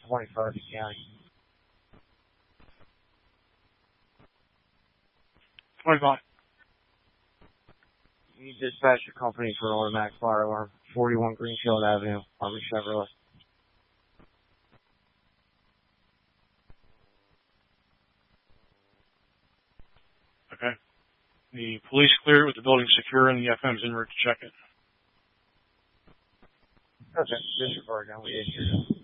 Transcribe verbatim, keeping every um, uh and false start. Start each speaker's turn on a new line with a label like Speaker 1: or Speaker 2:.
Speaker 1: twenty-first County.
Speaker 2: twenty-five.
Speaker 1: You dispatch your company for an automatic fire alarm, forty-one Greenfield Avenue, Army Chevrolet.
Speaker 2: Okay. The police clear with the building secure and the F M's en route to check it.
Speaker 1: Okay, disregard now. We didn't hear that.